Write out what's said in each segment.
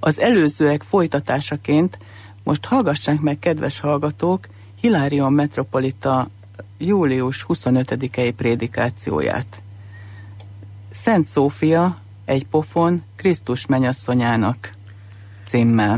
Az előzőek folytatásaként most hallgassák meg, kedves hallgatók, Hilarion metropolita július 25-i prédikációját. Szent Szófia, egy pofon Krisztus mennyasszonyának címmel.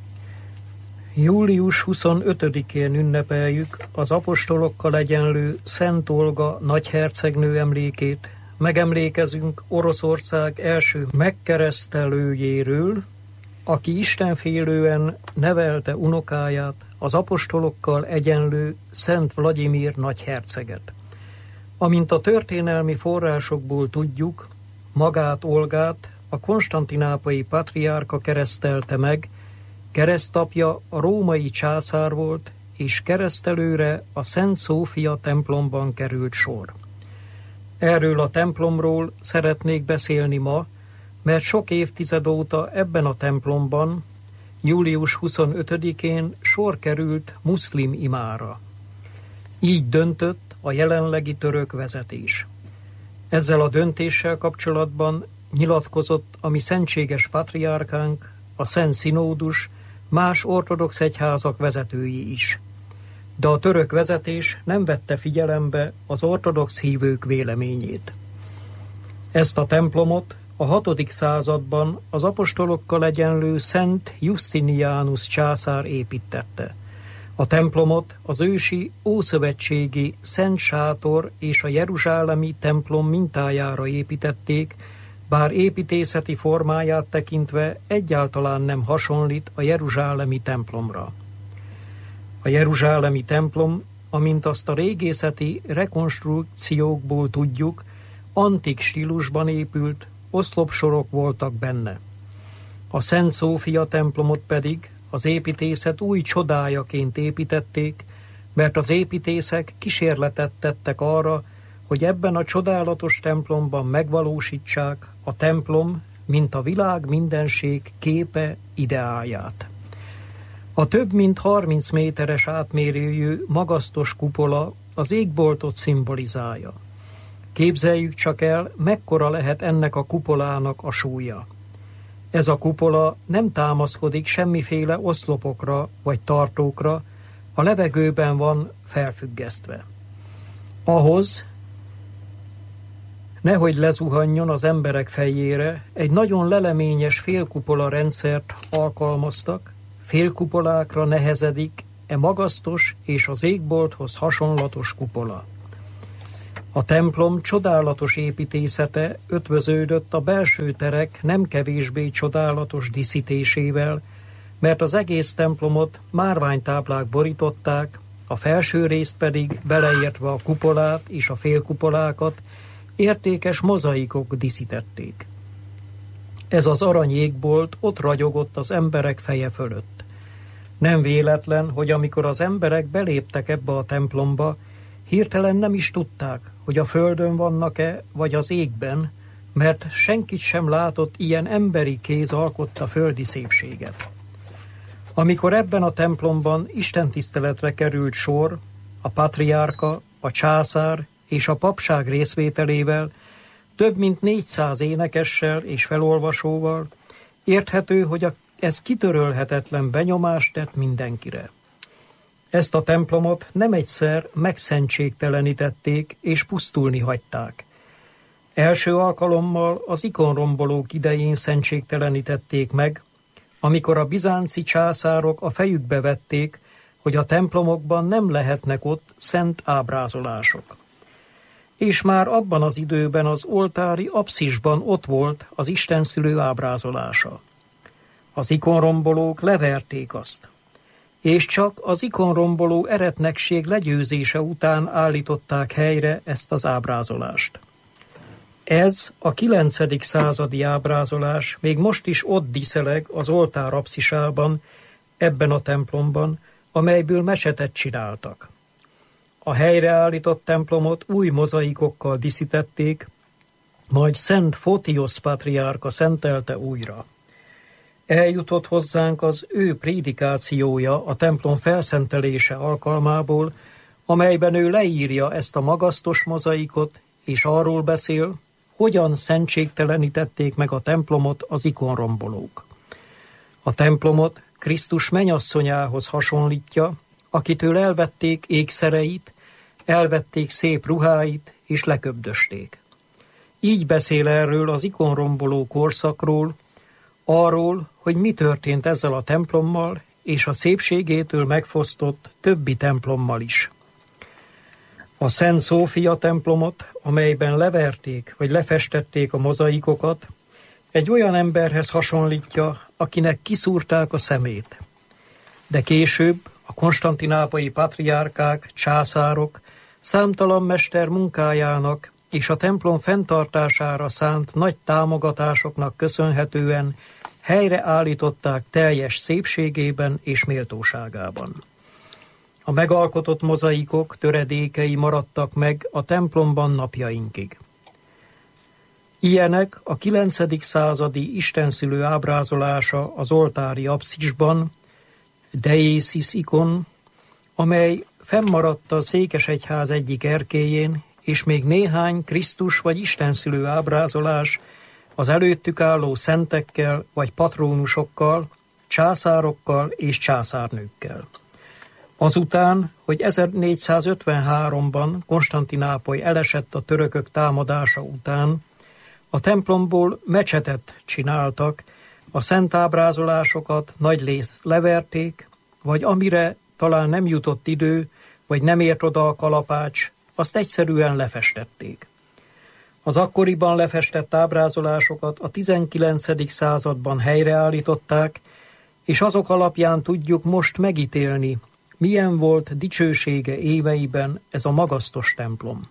Július 25-én ünnepeljük az apostolokkal egyenlő Szent Olga nagyhercegnő emlékét. Megemlékezünk Oroszország első megkeresztelőjéről, aki istenfélően nevelte unokáját, az apostolokkal egyenlő Szent Vlagyimir nagyherceget. Amint a történelmi forrásokból tudjuk, magát Olgát a konstantinápolyi patriárka keresztelte meg, keresztapja a római császár volt, és keresztelőre a Szent Szófia templomban került sor. Erről a templomról szeretnék beszélni ma, mert sok évtized óta ebben a templomban, július 25-én sor került muszlim imára. Így döntött a jelenlegi török vezetés. Ezzel a döntéssel kapcsolatban nyilatkozott a mi szentséges patriárkánk, a Szent Szinódus, más ortodox egyházak vezetői is. De a török vezetés nem vette figyelembe az ortodox hívők véleményét. Ezt a templomot a 6. században az apostolokkal egyenlő Szent Justinianus császár építtette. A templomot az ősi ószövetségi Szent Sátor és a jeruzsálemi templom mintájára építették, bár építészeti formáját tekintve egyáltalán nem hasonlít a jeruzsálemi templomra. A jeruzsálemi templom, amint azt a régészeti rekonstrukciókból tudjuk, antik stílusban épült, oszlopsorok voltak benne. A Szent Szófia templomot pedig az építészet új csodájaként építették, mert az építészek kísérletet tettek arra, hogy ebben a csodálatos templomban megvalósítsák a templom, mint a világ mindenség képe, ideáját. A több mint 30 méteres átmérőjű magasztos kupola az égboltot szimbolizálja. Képzeljük csak el, mekkora lehet ennek a kupolának a súlya. Ez a kupola nem támaszkodik semmiféle oszlopokra vagy tartókra, a levegőben van felfüggesztve. Ahhoz, nehogy lezuhanjon az emberek fejére, egy nagyon leleményes félkupola rendszert alkalmaztak, félkupolákra nehezedik magasztos és az égbolthoz hasonlatos kupola. A templom csodálatos építészete ötvöződött a belső terek nem kevésbé csodálatos díszítésével, mert az egész templomot márványtáblák borították, a felső részt pedig, beleértve a kupolát és a félkupolákat, értékes mozaikok díszítették. Ez az aranyégbolt ott ragyogott az emberek feje fölött. Nem véletlen, hogy amikor az emberek beléptek ebbe a templomba, hirtelen nem is tudták, hogy a földön vannak-e, vagy az égben, mert senkit sem látott ilyen emberi kéz alkotta földi szépséget. Amikor ebben a templomban istentiszteletre került sor, a patriárka, a császár és a papság részvételével, több mint 400 énekessel és felolvasóval, érthető, hogy ez kitörölhetetlen benyomást tett mindenkire. Ezt a templomot nem egyszer megszentségtelenítették és pusztulni hagyták. Első alkalommal az ikonrombolók idején szentségtelenítették meg, amikor a bizánci császárok a fejükbe vették, hogy a templomokban nem lehetnek ott szent ábrázolások. És már abban az időben az oltári apszisban ott volt az istenszülő ábrázolása. Az ikonrombolók leverték azt, és csak az ikonromboló eretnekség legyőzése után állították helyre ezt az ábrázolást. Ez a 9. századi ábrázolás még most is ott díszeleg az oltár apszisában, ebben a templomban, amelyből mesetet csináltak. A helyreállított templomot új mozaikokkal díszítették, majd Szent Fotiosz patriárka szentelte újra. Eljutott hozzánk az ő prédikációja a templom felszentelése alkalmából, amelyben ő leírja ezt a magasztos mozaikot, és arról beszél, hogyan szentségtelenítették meg a templomot az ikonrombolók. A templomot Krisztus mennyasszonyához hasonlítja, akitől elvették ékszereit, elvették szép ruháit és leköbdösték. Így beszél erről az ikonromboló korszakról, arról, hogy mi történt ezzel a templommal és a szépségétől megfosztott többi templommal is. A Szent Szófia templomot, amelyben leverték vagy lefestették a mozaikokat, egy olyan emberhez hasonlítja, akinek kiszúrták a szemét. De később a konstantinápolyi patriárkák, császárok számtalan mester munkájának és a templom fenntartására szánt nagy támogatásoknak köszönhetően helyreállították teljes szépségében és méltóságában. A megalkotott mozaikok töredékei maradtak meg a templomban napjainkig. Ilyenek a 9. századi istenszülő ábrázolása az oltári apszisban, Deiesis ikon, amely fennmaradt a székesegyház egyik erkélyén, és még néhány Krisztus vagy istenszülő ábrázolás az előttük álló szentekkel vagy patrónusokkal, császárokkal és császárnőkkel. Azután, hogy 1453-ban Konstantinápoly elesett a törökök támadása után, a templomból mecsetet csináltak, a szent ábrázolásokat nagyrészt leverték, vagy amire talán nem jutott idő, vagy nem ért oda a kalapács, azt egyszerűen lefestették. Az akkoriban lefestett ábrázolásokat a 19. században helyreállították, és azok alapján tudjuk most megítélni, milyen volt dicsősége éveiben ez a magasztos templom.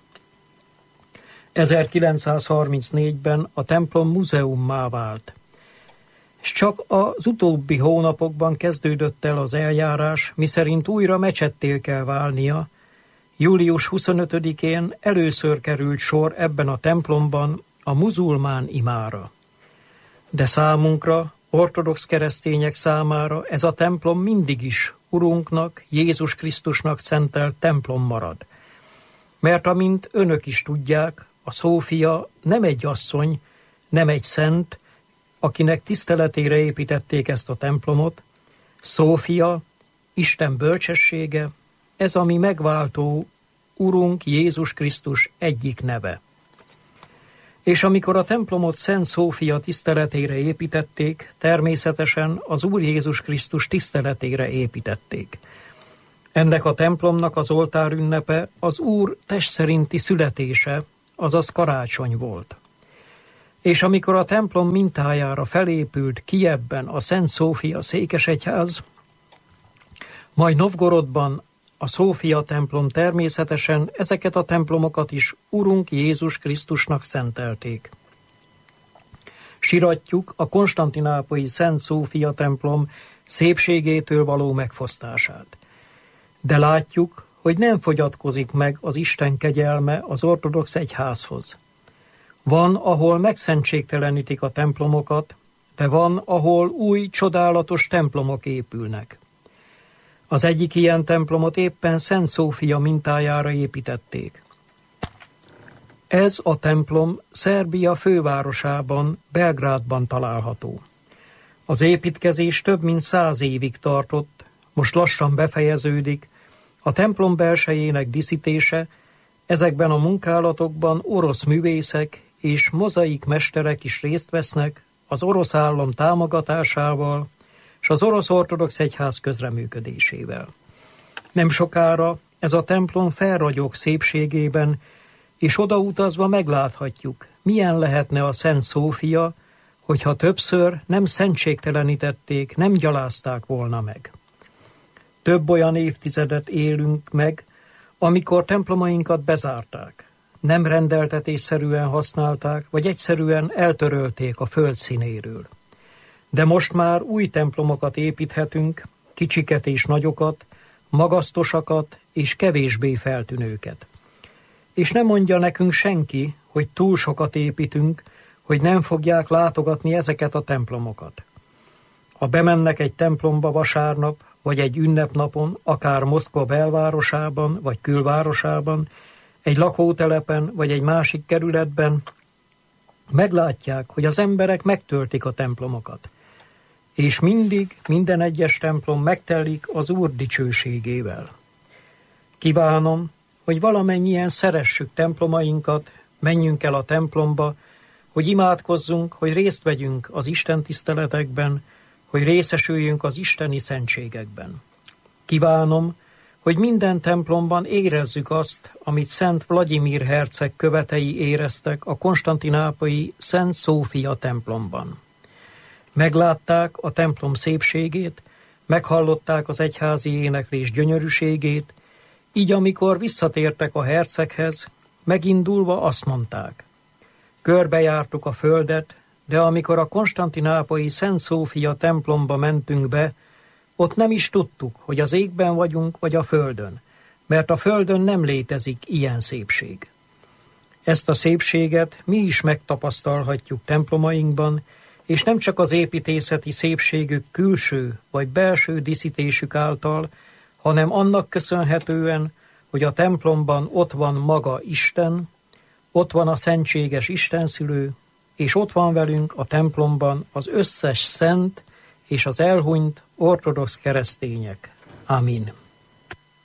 1934-ben a templom múzeummá vált, és csak az utóbbi hónapokban kezdődött el az eljárás, miszerint újra mecsetté kell válnia. Július 25-én először került sor ebben a templomban a muzulmán imára. De számunkra, ortodox keresztények számára ez a templom mindig is Urunknak, Jézus Krisztusnak szentelt templom marad. Mert amint önök is tudják, a Szófia nem egy asszony, nem egy szent, akinek tiszteletére építették ezt a templomot. Szófia, Isten bölcsessége, ez a mi megváltó Urunk Jézus Krisztus egyik neve. És amikor a templomot Szent Szófia tiszteletére építették, természetesen az Úr Jézus Krisztus tiszteletére építették. Ennek a templomnak az oltárünnepe az Úr testszerinti születése, azaz karácsony volt. És amikor a templom mintájára felépült Kijevben a Szent Szófia székesegyház, majd Novgorodban a Szófia templom, természetesen ezeket a templomokat is Urunk Jézus Krisztusnak szentelték. Siratjuk a konstantinápolyi Szent Szófia templom szépségétől való megfosztását. De látjuk, hogy nem fogyatkozik meg az Isten kegyelme az ortodox egyházhoz. Van, ahol megszentségtelenítik a templomokat, de van, ahol új, csodálatos templomok épülnek. Az egyik ilyen templomot éppen Szent Szófia mintájára építették. Ez a templom Szerbia fővárosában, Belgrádban található. Az építkezés több mint 100 évig tartott, most lassan befejeződik. A templom belsejének díszítése, ezekben a munkálatokban orosz művészek és mozaik mesterek is részt vesznek az orosz állam támogatásával és az orosz ortodox egyház közreműködésével. Nem sokára ez a templom felragyog szépségében, és odautazva megláthatjuk, milyen lehetne a Szent Szófia, hogyha többször nem szentségtelenítették, nem gyalázták volna meg. Több olyan évtizedet élünk meg, amikor templomainkat bezárták, nem rendeltetésszerűen használták, vagy egyszerűen eltörölték a föld színéről. De most már új templomokat építhetünk, kicsiket és nagyokat, magasztosakat és kevésbé feltűnőket. És nem mondja nekünk senki, hogy túl sokat építünk, hogy nem fogják látogatni ezeket a templomokat. Ha bemennek egy templomba vasárnap, vagy egy ünnepnapon, akár Moszkva belvárosában, vagy külvárosában, egy lakótelepen, vagy egy másik kerületben, meglátják, hogy az emberek megtöltik a templomokat. és mindig minden egyes templom megtelik az Úr dicsőségével. Kívánom, hogy valamennyien szeressük templomainkat, menjünk el a templomba, hogy imádkozzunk, hogy részt vegyünk az Isten tiszteletekben, hogy részesüljünk az isteni szentségekben. Kívánom, hogy minden templomban érezzük azt, amit Szent Vlagyimir herceg követei éreztek a konstantinápolyi Szent Szófia templomban. Meglátták a templom szépségét, meghallották az egyházi éneklés gyönyörűségét, így amikor visszatértek a herceghez, megindulva azt mondták: körbejártuk a földet, de amikor a konstantinápolyi Szent Szófia templomba mentünk be, ott nem is tudtuk, hogy az égben vagyunk, vagy a földön, mert a földön nem létezik ilyen szépség. Ezt a szépséget mi is megtapasztalhatjuk templomainkban, és nem csak az építészeti szépségük külső vagy belső díszítésük által, hanem annak köszönhetően, hogy a templomban ott van maga Isten, ott van a szentséges Istenszülő, és ott van velünk a templomban az összes szent és az elhunyt ortodox keresztények. Amin.